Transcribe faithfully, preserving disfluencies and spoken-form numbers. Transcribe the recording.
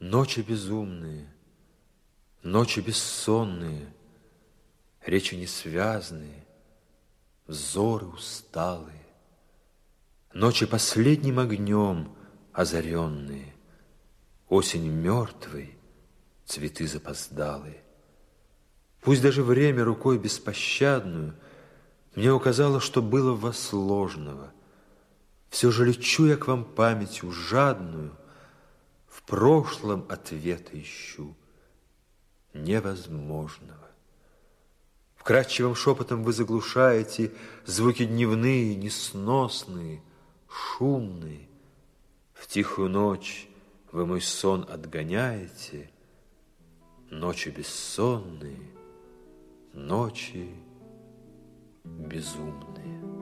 Ночи безумные, ночи бессонные, речи несвязные, взоры усталые, ночи последним огнем озаренные, осень мертвой, цветы запоздалые. Пусть даже время рукой беспощадную мне указало, что было в вас сложного, все же лечу я к вам памятью жадную, в прошлом ответа ищу невозможного. Вкрадчивым шепотом вы заглушаете звуки дневные, несносные, шумные. В тихую ночь вы мой сон отгоняете, ночи бессонные, ночи безумные.